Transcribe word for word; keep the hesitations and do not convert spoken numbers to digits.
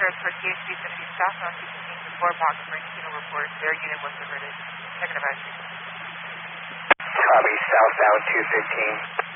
search for T H C seventy southbound sixteen to four box range signal report. Their unit was diverted. Second advisory. Copy, southbound two fifteen.